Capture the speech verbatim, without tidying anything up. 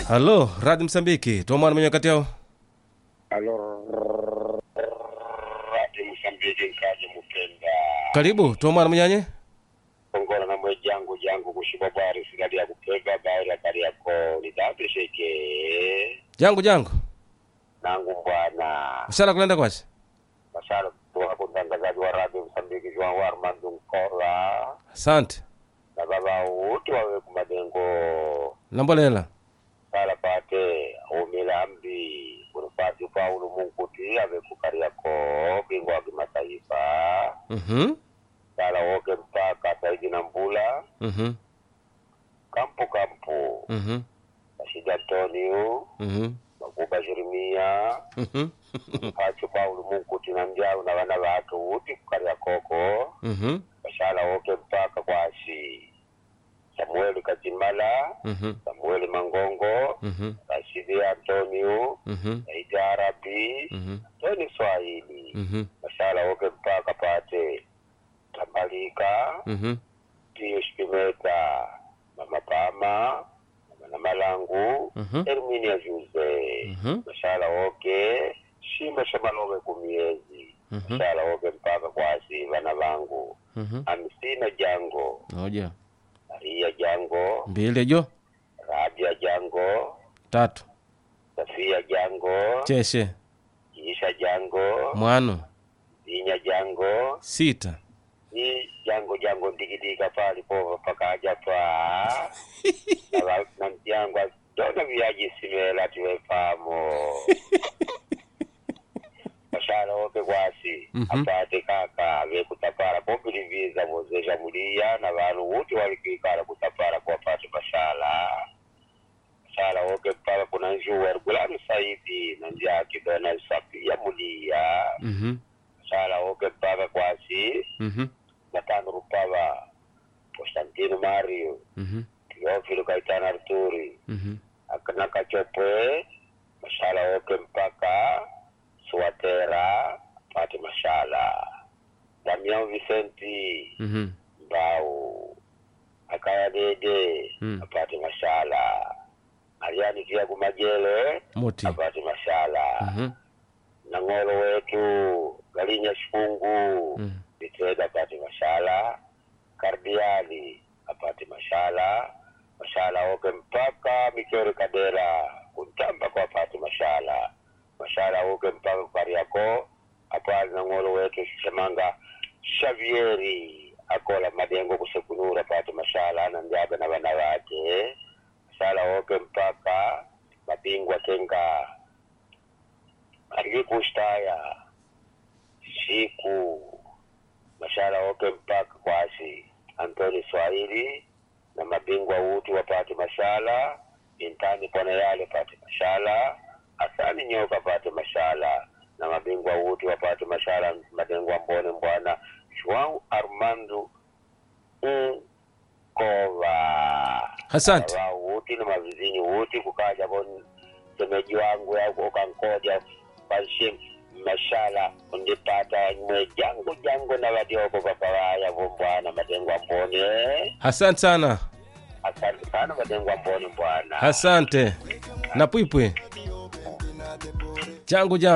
Halo, Radio Msambiki. Tomwana mwenye kati yao. Halo, Radio Msambiki nkaje mupenda. Karibu, tomwana mwenye. Kongora na mwe jangu jangu kushibabari sigadi ya kupega baira kari yako nidambe sheke. Jangu jangu. Nangu mbwana. Usala kulenda kwachi? Masala kutuwa kundangazaji wa Radio Msambiki juan wa Armando Nkola. Asante. Na baba uti wawe kumadengo. Lambolela. Sala pate umila ambi kunufati Paulo Munguti ave kukari yako bingwa wa kimataifa. Mhm. Sala woke mpaka saidi na mbula. Mhm. Kampu kampu. Mhm. Ashida Antonio. Mhm. Makuba Jeremia. Mhm. Pacho Paulo Munguti na mjao na wana watu uti kukari ya koko. Mhm. Sala woke mpaka kwa ashi Samuel Kajimala. Mhm. Samuel Mangongo. Mhm. Rashidi Antonio. Mhm. Aida Arabi. Mhm. Toni Swahili. Mhm. Mashala woke mpaka pate Tambalika. Mhm. Pio Shpimeta. Mama Pama. Mama Namalangu. Mhm. Herminia Jose. Mhm. Mashala woke Shimba Shamalowe kumiezi. Mhm. Mashala woke mpaka kwa asiva na vangu. Mhm. Amisina Jango. Moja. Maria Jango. Mbili jo. Rabia Jango. Tatu. Safia Jango. Cheshe. Isha Jango. Mwano. Inya Jango. Sita. Ni Jango Jango digidika pali po pakaja pa. Na na Jango dona viaji simela tuwe pamo. Mashala woke kwasi. Mhm. Apate kaka we kutapara popili visa mozesha mulia na vanu wote walikikala kutapara kwa pate mashala. Mashala woke mpaka kuna njuwa rugulani saidi na njia kidona sapi ya mulia. Mhm. Mashala woke mpaka kwasi. Mhm. Matano Rupava, Constantino Mario, Mhm. Teofilo Gaetano Arturi, Mhm. Akanaka Chopwe, Mashala woke mpaka Suatera, Pati Mashala, Damian Vicenti, Mhm. Mbao, Akaya Dede, Mm. Pati Mashala, Ariani Kia Kumajele, Moti. Pati Mashala, Mhm. Nangolo wetu, Galinya Shifungu, Mhm. Biteda apate mashala, Kardiali apate mashala, mashala woke mpaka Mikori Kadera, kuntamba kwa apate mashala, mashala woke mpaka Kariako, apate na ngolo wetu Semanga Xavieri, akola madengo kusekunura apate mashala, na ndiaga na wana wake, mashala woke mpaka mabingwa tenga, aliku staya, siku, mashala woke mpaka kwasi Antoni Swahili na mabingwa wote wapate mashala, Intani Pona Yale pate mashala, Asani Nyoka pate mashala na mabingwa wote wapate mashala, madengwa mbone mbwana Juan Armando Nkova. Asante. Wa wote na mavizinyi wote kukaja bon semeji wangu ya ukankoja pashem mashala undipata mwe jango jango na wadioko papawaya vumbwana madengwa mbone. Asante sana. Asante sana madengwa mbone mbwana. Asante. Na pwipwe. Jangu jangu.